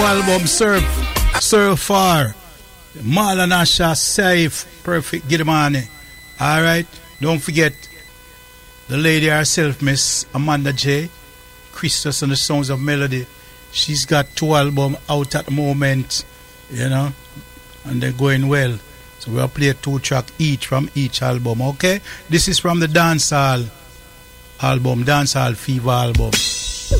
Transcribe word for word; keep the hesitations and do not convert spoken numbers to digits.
Album Surf Surf Far Malanasha Safe Perfect get money. Alright, don't forget the lady herself, Miss Amanda J. Christus and the Sounds of Melody. She's got two albums out at the moment, you know, and they're going well. So we'll play two tracks each from each album, okay? This is from the Dancehall album, Dancehall Fever album.